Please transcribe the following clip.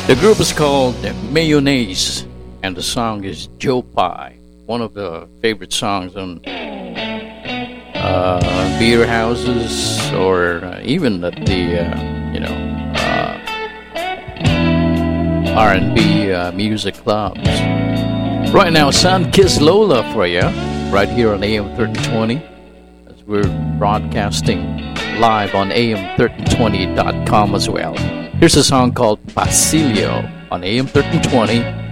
The group is called Mayonnaise, and the song is Joe Pie, one of the favorite songs on beer houses or even at the R&B music clubs. Right now, Sun Kiss Lola for you, right here on AM 1320, as we're broadcasting live on AM1320.com as well. Here's a song called Basilio on AM 1320